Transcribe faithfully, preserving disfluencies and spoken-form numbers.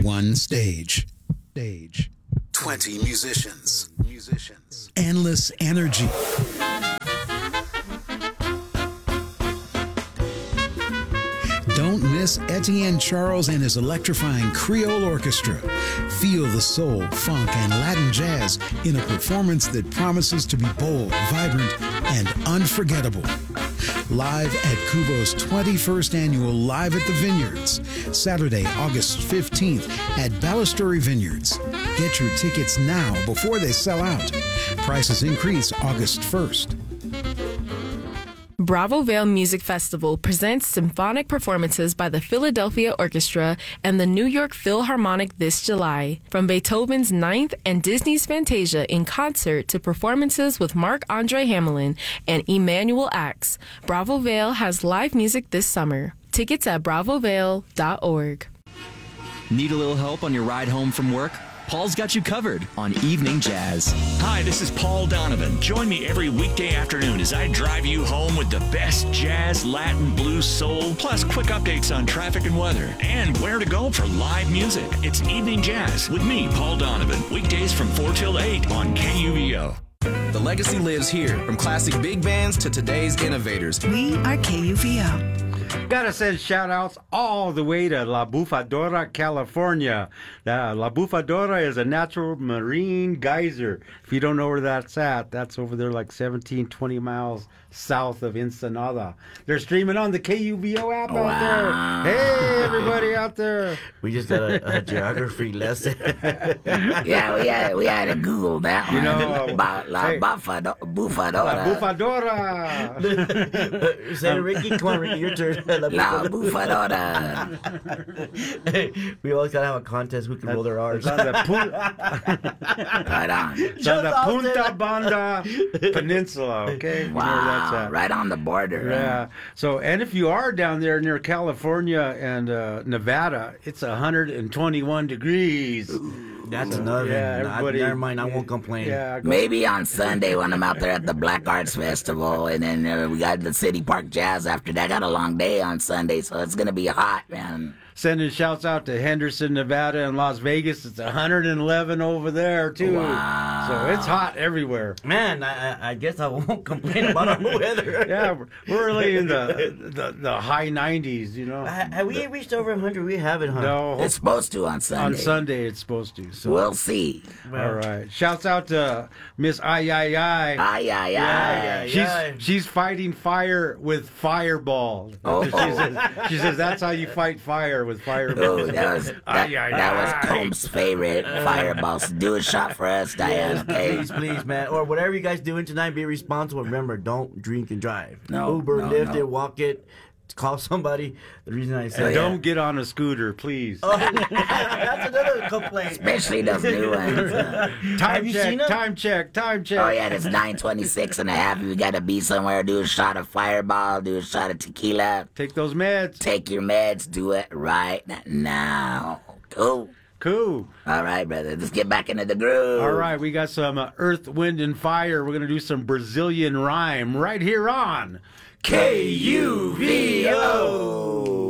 One stage. Stage. twenty musicians. Musicians. Endless energy. Don't miss Etienne Charles and his electrifying Creole Orchestra. Feel the soul, funk, and Latin jazz in a performance that promises to be bold, vibrant, and unforgettable. Live at Kubo's twenty-first annual Live at the Vineyards, Saturday, August fifteenth at Balustrade Vineyards. Get your tickets now before they sell out. Prices increase August first. Bravo Vale Music Festival presents symphonic performances by the Philadelphia Orchestra and the New York Philharmonic this July. From Beethoven's Ninth and Disney's Fantasia in concert to performances with Marc-Andre Hamelin and Emanuel Ax, Bravo Vale has live music this summer. Tickets at bravo vale dot org. Need a little help on your ride home from work? Paul's got you covered on Evening Jazz. Hi, this is Paul Donovan. Join me every weekday afternoon as I drive you home with the best jazz, Latin, blues, soul, plus quick updates on traffic and weather, and where to go for live music. It's Evening Jazz with me, Paul Donovan. Weekdays from four till eight on K U V O. The legacy lives here, from classic big bands to today's innovators. We are K U V O. Gotta send shout outs all the way to La Bufadora, California. Uh, La Bufadora is a natural marine geyser. If you don't know where that's at, that's over there like seventeen, twenty miles south of Ensenada. They're streaming on the K U V O app wow. out there. Hey, everybody out there. We just got a, a geography lesson. yeah, we had, we had to Google that one. You know, about La hey, Bufadora. La Bufadora. Say um, Ricky, come on, Ricky, your turn. La, La Bufadora. Hey, we always gotta have a contest who can roll their R's. It's on the, pu- right on. It's on the Punta Banda Peninsula, okay? Wow, you know where that's at. Right on the border. Yeah. Huh? So, and if you are down there near California and uh, Nevada, it's one hundred twenty-one degrees. Ooh. That's so, another. Yeah, everybody, never mind. I won't complain. Yeah, maybe on Sunday when I'm out there at the Black Arts Festival, and then uh, we got the City Park Jazz after that. I got a long day on Sunday, so it's gonna be hot, man. Sending shouts out to Henderson, Nevada, and Las Vegas. It's one hundred eleven over there too. Wow. So it's hot everywhere. Man, I, I guess I won't complain about our weather. Yeah, we're, we're really in the, the the high nineties, you know. Uh, have we reached over one hundred? We haven't, huh? No. It's supposed to on Sunday. On Sunday, it's supposed to. So. We'll see. Well, all right. Shouts out to Miss Ay Ay Ay. Ay Ay Ay. She's she's fighting fire with fireball. Oh. She says she says that's how you fight fire, with fireball. Oh, that was that, ay, ay, that ay. was Combs' favorite fireballs. Do a shot for us, Diane. Hey. Please, please, man. Or whatever you guys doing tonight, be responsible. Remember, don't drink and drive. No, Uber, no, Lyft no. it, walk it. Call somebody. The reason I say and don't get on a scooter, please. Oh, that's another complaint. Especially those new ones. time check, time check, time check. Oh yeah, it's nine twenty-six and a half. You gotta be somewhere. Do a shot of Fireball. Do a shot of tequila. Take those meds. Take your meds. Do it right now. Cool. Cool. All right, brother. Let's get back into the groove. All right, we got some uh, Earth, Wind, and Fire. We're gonna do some Brazilian rhyme right here on K U V O.